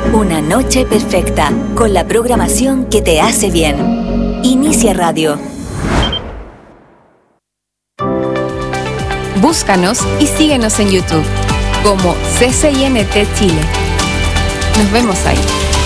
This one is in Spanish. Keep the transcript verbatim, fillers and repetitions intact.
Una noche perfecta, con la programación que te hace bien. Inicia Radio. Búscanos y síguenos en YouTube como C C I N T Chile. Nos vemos ahí.